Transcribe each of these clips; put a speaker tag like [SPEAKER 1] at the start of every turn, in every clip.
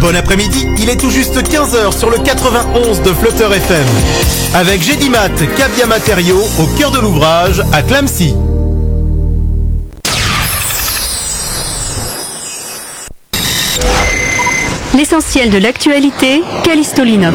[SPEAKER 1] Bon après-midi, il est tout juste 15h sur le 91 de Flutter FM. Avec Gédimat, Cabia Matériaux, au cœur de l'ouvrage, à Clamecy.
[SPEAKER 2] L'essentiel de l'actualité, Callisto Linov.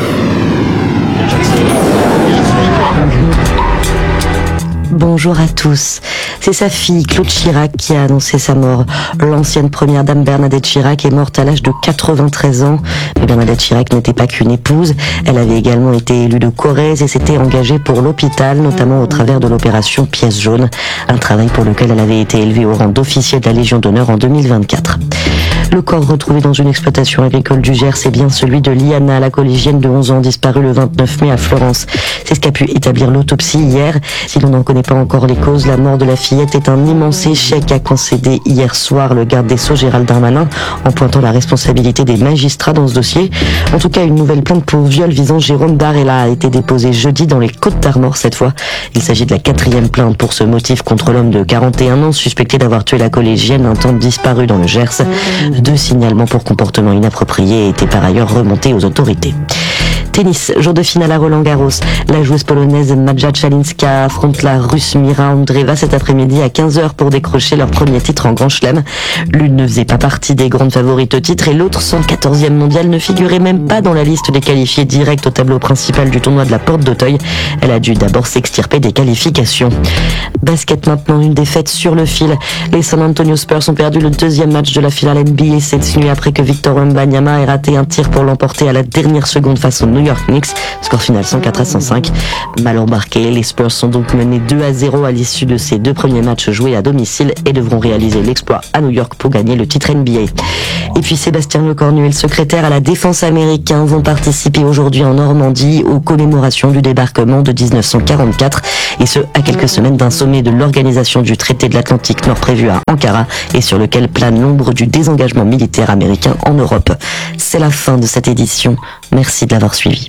[SPEAKER 3] Bonjour à tous. C'est sa fille, Claude Chirac, qui a annoncé sa mort. L'ancienne première dame Bernadette Chirac est morte à l'âge de 93 ans. Mais Bernadette Chirac n'était pas qu'une épouse. Elle avait également été élue de Corrèze et s'était engagée pour l'hôpital, notamment au travers de l'opération Pièce jaune. Un travail pour lequel elle avait été élevée au rang d'officier de la Légion d'honneur en 2024. Le corps retrouvé dans une exploitation agricole du Gers est bien celui de Liana, la collégienne de 11 ans disparue le 29 mai à Florence. C'est ce qu'a pu établir l'autopsie hier. Si l'on n'en connaît pas encore les causes, la mort de la fillette est un immense échec, a concédé hier soir le garde des Sceaux Gérald Darmanin en pointant la responsabilité des magistrats dans ce dossier. En tout cas, une nouvelle plainte pour viol visant Jérôme Barella a été déposée jeudi dans les Côtes-d'Armor cette fois. Il s'agit de la 4e plainte pour ce motif contre l'homme de 41 ans suspecté d'avoir tué la collégienne un temps disparue dans le Gers. 2 signalements pour comportement inapproprié étaient par ailleurs remontés aux autorités. Tennis, jour de finale à Roland-Garros. La joueuse polonaise Maja Czalinska affronte la russe Mira Andreeva cet après-midi à 15h pour décrocher leur premier titre en Grand Chelem. L'une ne faisait pas partie des grandes favorites au titre et l'autre, 114e mondiale, ne figurait même pas dans la liste des qualifiés directs au tableau principal du tournoi de la Porte d'Auteuil. Elle a dû d'abord s'extirper des qualifications. Basket maintenant, une défaite sur le fil. Les San Antonio Spurs ont perdu le 2e match de la finale NBA cette nuit après que Victor Wembanyama ait raté un tir pour l'emporter à la dernière seconde face aux New York Knicks. Score final 104-105. Mal embarqué, les Spurs sont donc menés 2-0 à l'issue de ces 2 premiers matchs joués à domicile et devront réaliser l'exploit à New York pour gagner le titre NBA. Et puis Sébastien Lecornu et le secrétaire à la défense américain vont participer aujourd'hui en Normandie aux commémorations du débarquement de 1944 et ce à quelques semaines d'un sommet de l'organisation du traité de l'Atlantique Nord prévu à Ankara et sur lequel plane l'ombre du désengagement militaire américain en Europe. C'est la fin de cette édition. Merci de l'avoir suivi.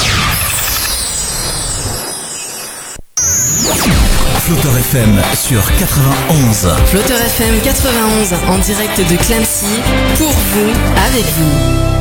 [SPEAKER 4] Flutter FM sur 91.
[SPEAKER 5] Flutter FM 91 en direct de Clamecy, pour vous, avec vous.